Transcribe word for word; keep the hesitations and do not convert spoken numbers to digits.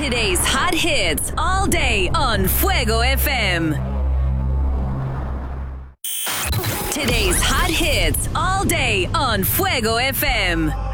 Today's hot hits all day on Fuego F M. Today's hot hits all day on Fuego F M.